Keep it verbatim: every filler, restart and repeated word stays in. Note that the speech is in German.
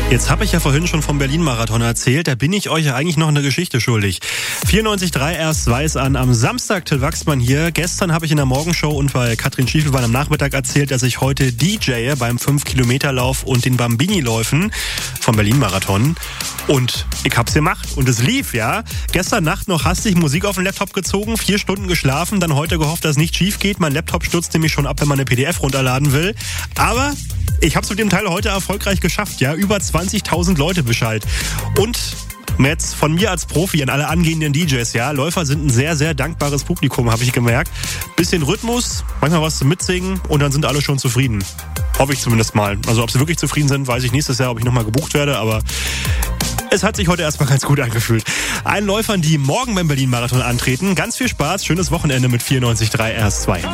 Jetzt habe ich ja vorhin schon vom Berlin-Marathon erzählt, da bin ich euch ja eigentlich noch eine Geschichte schuldig. vierundneunzig Komma drei erst weiß an, am Samstag Till Wachsmann hier. Gestern habe ich in der Morgenshow und bei Katrin Schiefelbein am Nachmittag erzählt, dass ich heute D J beim fünf Kilometer Lauf und den Bambini-Läufen vom Berlin-Marathon. Und ich hab's gemacht und es lief, ja. Gestern Nacht noch hastig Musik auf den Laptop gezogen, vier Stunden geschlafen, dann heute gehofft, dass es nicht schief geht. Mein Laptop stürzt nämlich schon ab, wenn man eine P D F runterladen will. Aber ich hab's mit dem Teil heute erfolgreich geschafft, ja. Über zwanzigtausend Leute Bescheid. Und jetzt von mir als Profi an alle angehenden D Js, ja. Läufer sind ein sehr, sehr dankbares Publikum, habe ich gemerkt. Bisschen Rhythmus, manchmal was zum Mitsingen und dann sind alle schon zufrieden. Hoffe ich zumindest mal. Also ob sie wirklich zufrieden sind, weiß ich nächstes Jahr, ob ich nochmal gebucht werde, aber es hat sich heute erstmal ganz gut angefühlt. Allen Läufern, die morgen beim Berlin-Marathon antreten, ganz viel Spaß, schönes Wochenende mit vierundneunzig Komma drei R S zwei.